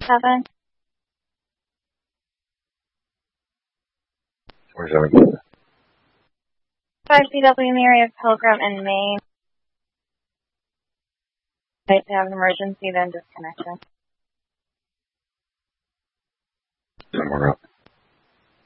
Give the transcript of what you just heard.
27. 27. 5 CW in the area of Pilgrim and Maine. Right to have an emergency, then disconnection. Somewhere up.